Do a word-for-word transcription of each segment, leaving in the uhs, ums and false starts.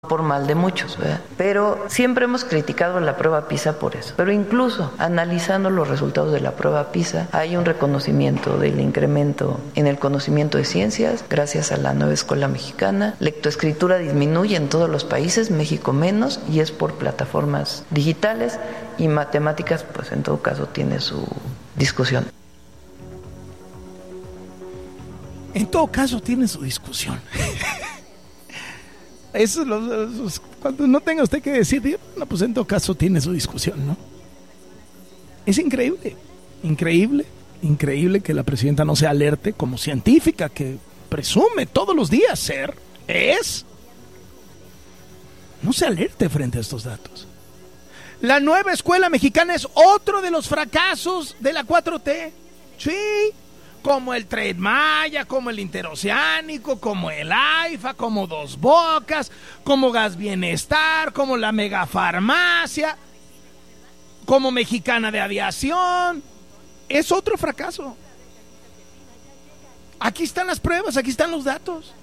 por mal de muchos, ¿verdad? Pero siempre hemos criticado la prueba PISA por eso. Pero incluso analizando los resultados de la prueba PISA, hay un reconocimiento del incremento en el conocimiento de ciencias gracias a la nueva escuela mexicana. Lectoescritura disminuye en todos los países, México menos, y es por plataformas digitales, y matemáticas, pues en todo caso tiene su discusión. En todo caso tiene su discusión. Eso, los, cuando no tenga usted que decir, no, pues en todo caso tiene su discusión, ¿no? Es increíble, increíble, increíble que la presidenta no se alerte como científica que presume todos los días ser, es, no se alerte frente a estos datos. La nueva escuela mexicana es otro de los fracasos de la cuatro T, sí, como el Tren Maya, como el Interoceánico, como el AIFA, como Dos Bocas, como Gas Bienestar, como la Megafarmacia, como Mexicana de Aviación. Es otro fracaso. Aquí están las pruebas, aquí están los datos.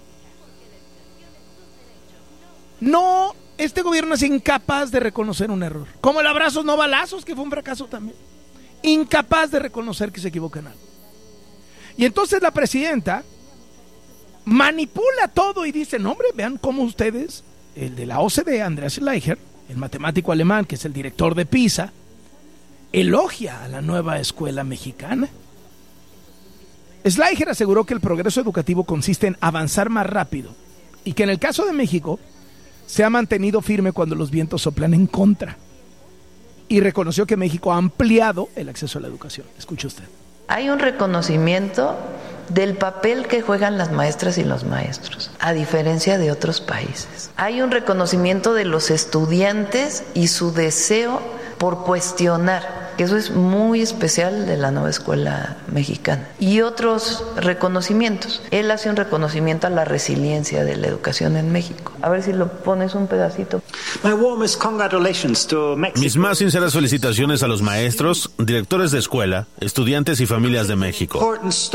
No, este gobierno es incapaz de reconocer un error. Como el abrazos no balazos, que fue un fracaso también. Incapaz de reconocer que se equivoca en algo. Y entonces la presidenta manipula todo y dice, no hombre, vean cómo ustedes, el de la O C D E, Andreas Schleicher, el matemático alemán que es el director de PISA, elogia a la nueva escuela mexicana. Schleicher aseguró que el progreso educativo consiste en avanzar más rápido y que en el caso de México se ha mantenido firme cuando los vientos soplan en contra. Y reconoció que México ha ampliado el acceso a la educación. Escuche usted. Hay un reconocimiento del papel que juegan las maestras y los maestros, a diferencia de otros países. Hay un reconocimiento de los estudiantes y su deseo por cuestionar, que eso es muy especial de la nueva escuela mexicana. Y otros reconocimientos. Él hace un reconocimiento a la resiliencia de la educación en México. A ver si lo pones un pedacito. Mis más sinceras felicitaciones a los maestros, directores de escuela, estudiantes y familias de México.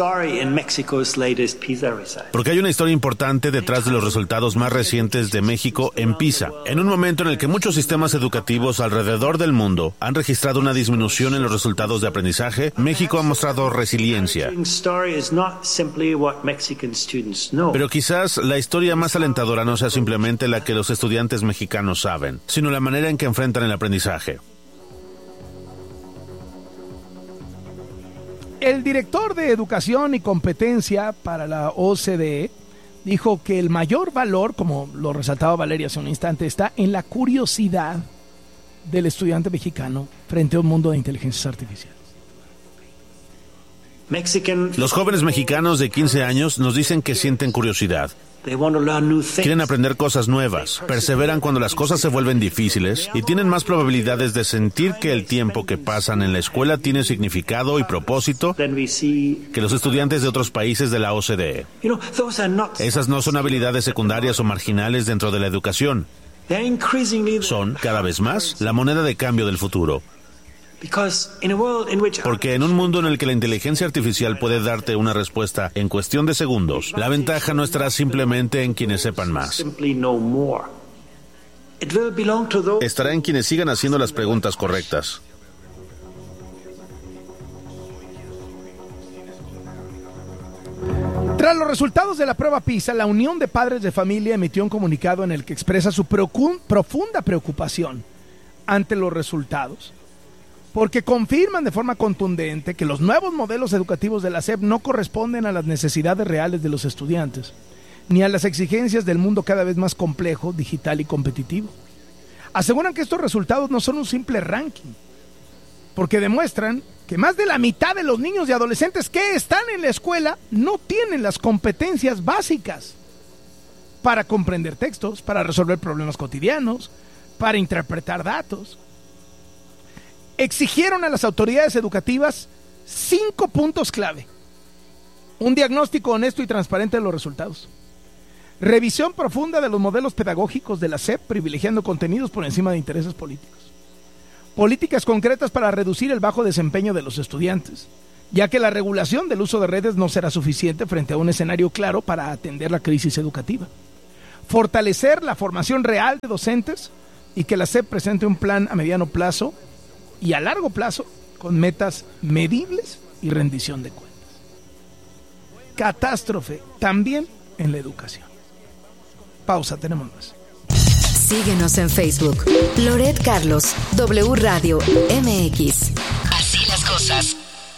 Porque hay una historia importante detrás de los resultados más recientes de México en PISA. En un momento en el que muchos sistemas educativos alrededor del mundo han registrado una disminución en los resultados de aprendizaje, México ha mostrado resiliencia. Pero quizás la historia más alentadora no sea simplemente la que los estudiantes mexicanos saben, sino la manera en que enfrentan el aprendizaje. El director de Educación y Competencia para la O C D E dijo que el mayor valor, como lo resaltaba Valeria hace un instante, está en la curiosidad del estudiante mexicano frente a un mundo de inteligencias artificiales. Los jóvenes mexicanos de quince años nos dicen que sienten curiosidad. Quieren aprender cosas nuevas, perseveran cuando las cosas se vuelven difíciles y tienen más probabilidades de sentir que el tiempo que pasan en la escuela tiene significado y propósito que los estudiantes de otros países de la O C D E. Esas no son habilidades secundarias o marginales dentro de la educación. Son, cada vez más, la moneda de cambio del futuro. Porque en un mundo en el que la inteligencia artificial puede darte una respuesta en cuestión de segundos, la ventaja no estará simplemente en quienes sepan más. Estará en quienes sigan haciendo las preguntas correctas. Tras los resultados de la prueba PISA, la Unión de Padres de Familia emitió un comunicado en el que expresa su preocup- profunda preocupación ante los resultados, porque confirman de forma contundente que los nuevos modelos educativos de la S E P no corresponden a las necesidades reales de los estudiantes, ni a las exigencias del mundo cada vez más complejo, digital y competitivo. Aseguran que estos resultados no son un simple ranking, porque demuestran que más de la mitad de los niños y adolescentes que están en la escuela no tienen las competencias básicas para comprender textos, para resolver problemas cotidianos, para interpretar datos. Exigieron a las autoridades educativas cinco puntos clave: un diagnóstico honesto y transparente de los resultados, revisión profunda de los modelos pedagógicos de la S E P, privilegiando contenidos por encima de intereses políticos, políticas concretas para reducir el bajo desempeño de los estudiantes, ya que la regulación del uso de redes no será suficiente frente a un escenario claro para atender la crisis educativa. fortalecer la formación real de docentes y que la S E P presente un plan a mediano plazo y a largo plazo con metas medibles y rendición de cuentas. Catástrofe también en la educación. Pausa, tenemos más. Síguenos en Facebook. Loret Carlos, W Radio M X. Así las cosas.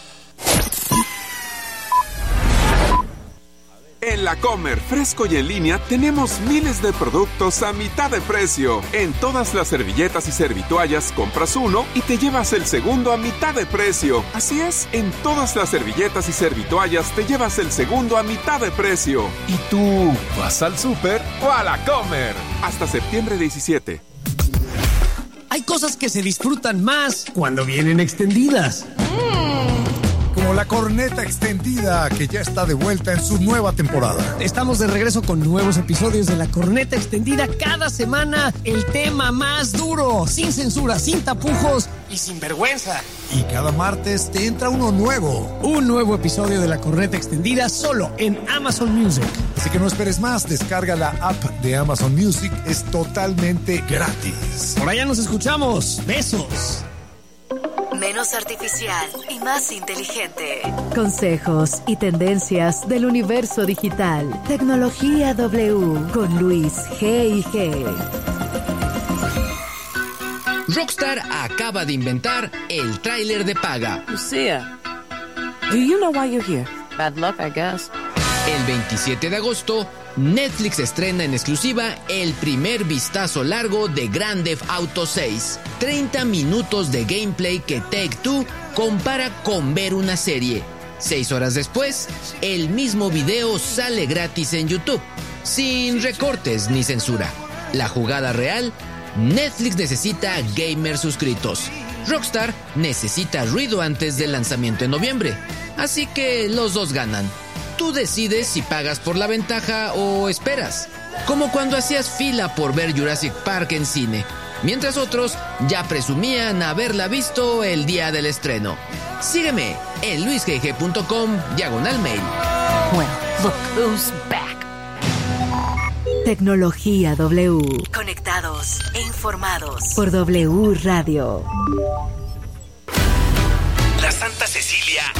En La Comer, fresco y en línea, tenemos miles de productos a mitad de precio. En todas las servilletas y servitoallas compras uno y te llevas el segundo a mitad de precio. Así es, en todas las servilletas y servitoallas te llevas el segundo a mitad de precio. ¿Y tú vas al súper o a La Comer? Hasta septiembre diecisiete. Hay cosas que se disfrutan más cuando vienen extendidas. Como la corneta extendida, que ya está de vuelta en su nueva temporada. Estamos de regreso con nuevos episodios de la corneta extendida cada semana. El tema más duro, sin censura, sin tapujos y sin vergüenza. Y cada martes te entra uno nuevo. Un nuevo episodio de la corneta extendida solo en Amazon Music. Así que no esperes más, descarga la app de Amazon Music, es totalmente gratis. Por allá nos escuchamos. Besos. Menos artificial y más inteligente. Consejos y tendencias del universo digital. Tecnología W con Luis G y G. Rockstar acaba de inventar el tráiler de paga. Lucia, do you know why you're here? Bad luck, I guess. El veintisiete de agosto, Netflix estrena en exclusiva el primer vistazo largo de Grand Theft Auto seis. treinta minutos de gameplay que Take-Two compara con ver una serie. Seis horas después, el mismo video sale gratis en YouTube, sin recortes ni censura. La jugada real, Netflix necesita gamers suscritos. Rockstar necesita ruido antes del lanzamiento en noviembre. Así que los dos ganan. Tú decides si pagas por la ventaja o esperas. Como cuando hacías fila por ver Jurassic Park en cine, mientras otros ya presumían haberla visto el día del estreno. Sígueme en luisgg punto com diagonal mail. Well, look who's back. Tecnología W. Conectados e informados por W Radio. La Santa Cecilia